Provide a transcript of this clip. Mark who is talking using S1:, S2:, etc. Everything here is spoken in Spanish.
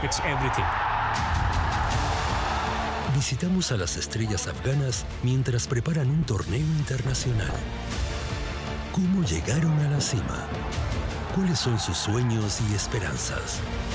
S1: It's everything.
S2: Visitamos a las estrellas afganas mientras preparan un torneo internacional. ¿Cómo llegaron a la cima? ¿Cuáles son sus sueños y esperanzas?